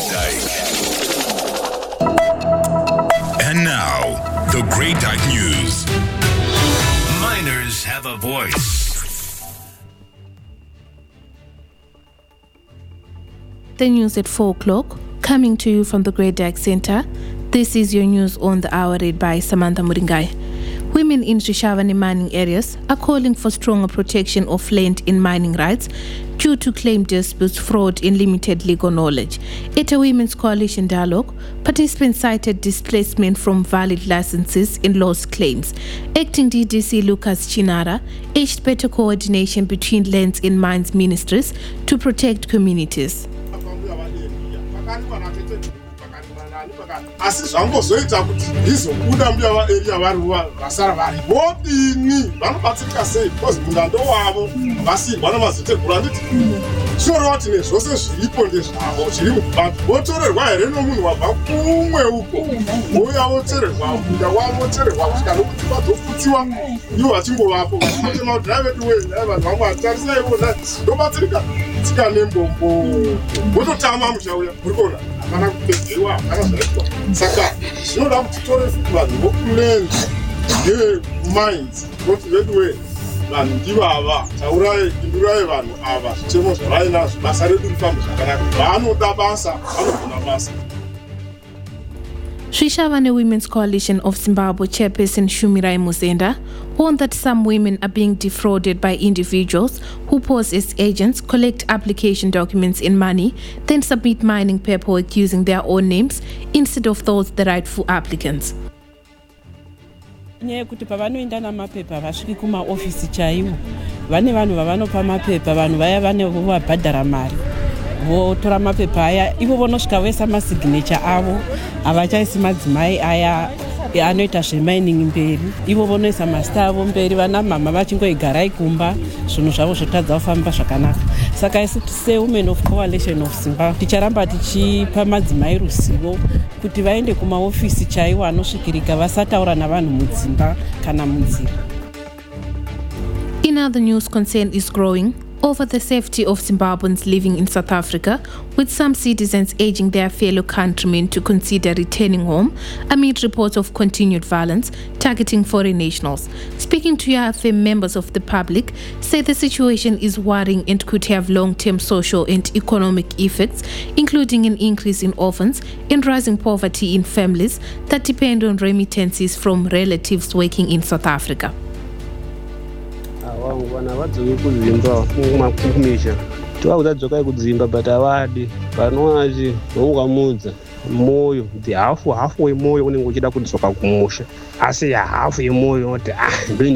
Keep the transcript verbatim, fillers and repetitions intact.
And now, the Great Dyke News. Miners have a voice. The news at four o'clock, coming to you from the Great Dyke Center. This is your news on the hour, read by Samantha Muringai. Women in Shishavane mining areas are calling for stronger protection of land in mining rights due to claimed disputes, fraud, and limited legal knowledge. At a Women's Coalition dialogue, participants cited displacement from valid licenses and lost claims. Acting D D C Lucas Chinara urged better coordination between lands and mines ministries to protect communities. Asi zvangozoita kuti izobuda mbuya vaarea vari vasara vari vodini vanobatsirika sei because mundando wavo vasirwa namazotegura nditi soro tine zvose zviripo ndezvavo zviri mukubati votorerwa here nomunhu wabva kumwe uko vouya votorerwa munda wavo votorerwa kusvika nokuti vazofutsiwa ivo vachingovapo vachitema kuti nai vedu wei nai vanhu vangu vatarisai vona ndobatsirika tsika nembombo vototama muchauya muri kuona hapana kupedzeiwa hapana zvaitwa saka zvinoda kuti tore futi vanhu vokulenzi nemines kuti vedu wei vanhu ndivava taurai indurai vanhu ava zvitemo zvavainazvo basa redu rifambe zvakanaka vanoda basa vanogona basa. Shishavane Women's Coalition of Zimbabwe chairperson Shumirai Muzenda warned that some women are being defrauded by individuals who pose as agents, collect application documents and money, then submit mining paperwork using their own names instead of those the rightful applicants. Nyaya kuti pavanoenda namapepa vasviki kumaofisi chaiwo vane vanhu vavanopa mapepa vanhu vaya vane vabhadhara mari votora mapepa aya ivo vonosvika voisa masignature avo havachaisi madzimai aya anoita zvemining mberi ivo vonoisa masita avo mberi vana mama vachingoigarai kumba zvinhu zvavo zvotadza kufamba zvakanaka saka isi sewomen of coalition of Zimbabwe ticharamba tichipa madzimai ruzivo kuti vaende kumaofisi chaiwo anosvikirika vasataura navanhu mudzimba kana munzira. In other news, concern is growing over the safety of Zimbabweans living in South Africa, with some citizens urging their fellow countrymen to consider returning home amid reports of continued violence targeting foreign nationals. Speaking to U F M, members of the public say the situation is worrying and could have long-term social and economic effects, including an increase in orphans and rising poverty in families that depend on remittances from relatives working in South Africa. Vana vadzoke kudzimba kumisha tivakudadzokai kudzimba but havadi vanovachi vongamudza moyo kuti hafu hafu wemoyo unenge uchida kudzoka kumusha asi hafu yemoyo kuti ah